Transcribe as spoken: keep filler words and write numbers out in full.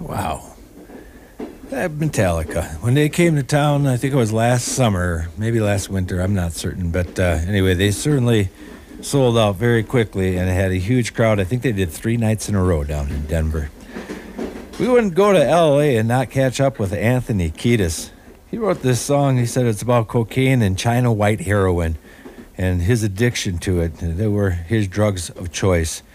Wow. Uh, Metallica. When they came to town, I think it was last summer, maybe last winter, I'm not certain. But uh, anyway, they certainly sold out very quickly and had a huge crowd. I think they did three nights in a row down in Denver. We wouldn't go to L A and not catch up with Anthony Kiedis. He wrote this song. He said it's about cocaine and China white heroin and his addiction to it. They were his drugs of choice.